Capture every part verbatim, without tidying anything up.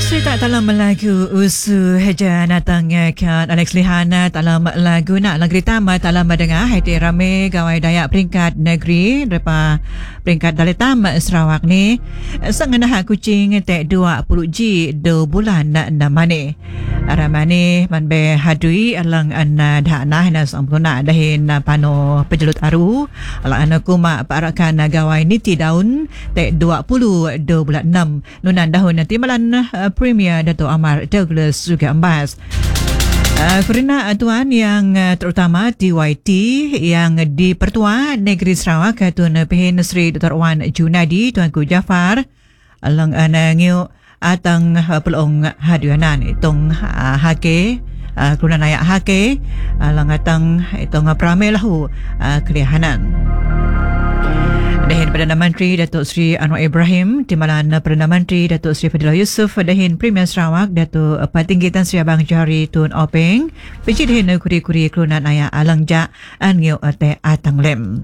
Cerita dalam lagu usu haja natangnya kan Alex Lihana dalam lagu nak negeri tamat dalam mendengar hati ramai gawai Dayak peringkat negeri depa peringkat Dalitam Sarawak ni sangat nak kucing tek dua puluh G do bulan nak namane aramane man be hadui alang anna dana hina sampurna dahin pano pejelut aru alang anna kuma parakan gawai niti daun tek dua puluh do bulan enam nunan dahun nanti malan Premier Dato' Amar Douglas juga embas. Uh, kerana tuan yang uh, terutama D Y T yang di Pertua Negeri Sarawak Tuan Pehin Sri Doktor Wan Junadi Tuanku Jafar alang anangyo atang uh, pelong hadianan itong uh, hake uh, kerana nayak hake alang atang itong uh, pramelahu uh, kelihanan. Dahin Perdana Menteri Datuk Seri Anwar Ibrahim, Timbalan Perdana Menteri Datuk Seri Fadilah Yusof, Dahin Premier Sarawak Datuk Patinggi Tan Sri Abang Johari Tun Openg, Peci dahin kuri-kuri kelunan ayah alang jak angyo ate atang lem.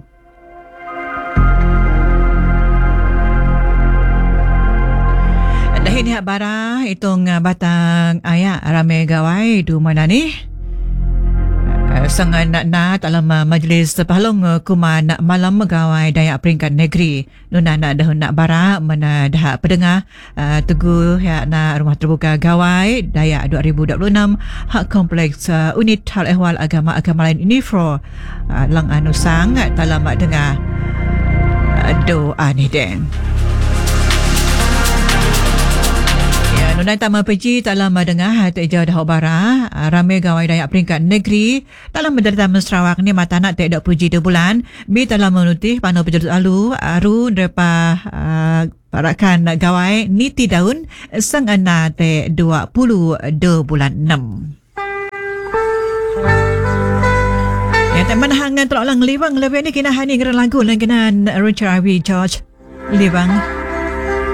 Dahin hak bara itong batang ayah ramai gawai du mana ni? Sangat nak-nak dalam majlis pahalong kuman malam megawai Dayak peringkat negeri nuna nak dah nak bara mana dah pendengar uh, teguh ya na rumah terbuka gawai Dayak dua ribu dua puluh enam hak kompleks uh, unit hal ehwal agama agama lain Unifro uh, lang anusang dalam dengar uh, doa ni den. Nunai tama peji dalam dengar hati jauh dah bara ramai gawai Dayak peringkat negeri dalam menderita Sarawak ni mata nak tak dua puluh G bulan bi dalam menutih pano pejelut alu aru depa uh, parakan gawai niti daun sang ana te dua puluh dua bulan enam. Ya teman hangan tolong liwang lebih ni kena hani kena lagu dan kena Richard Ivy George liwang